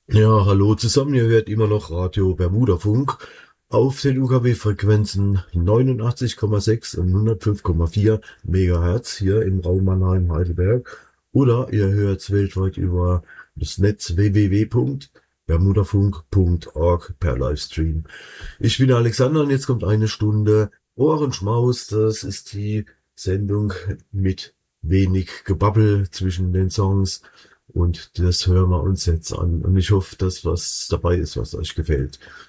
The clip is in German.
Ja, hallo zusammen, ihr hört immer noch Radio Bermuda-Funk auf den UKW-Frequenzen 89,6 und 105,4 Megahertz hier im Raum Mannheim-Heidelberg. Oder ihr hört es weltweit über das Netz www.bermudafunk.org per Livestream. Ich bin der Alexander und jetzt kommt eine Stunde Ohrenschmaus. Das ist die Sendung mit wenig Gebabbel zwischen den Songs. Und das hören wir uns jetzt an. Und ich hoffe, dass was dabei ist, was euch gefällt.